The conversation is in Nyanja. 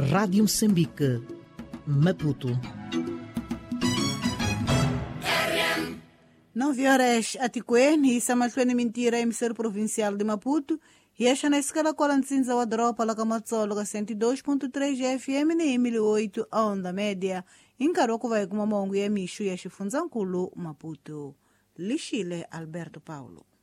Rádio Moçambique, Maputo. 9 horas atiqueni isamalhweni mentira emissário provincial de Maputo e esta na escala colancinza wa dropa la kamatsolo ka 102.3 FM ni 1008 a onda média inkaroko vai kuma mongo ya mishu ya xifunzankulu Maputo. Lixile Alberto Paulo.